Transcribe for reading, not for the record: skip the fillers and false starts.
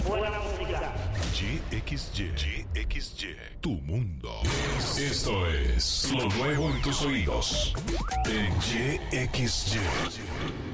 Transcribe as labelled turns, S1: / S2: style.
S1: buena música.
S2: YXY, tu mundo. Esto es lo nuevo en tus oídos. En YXY.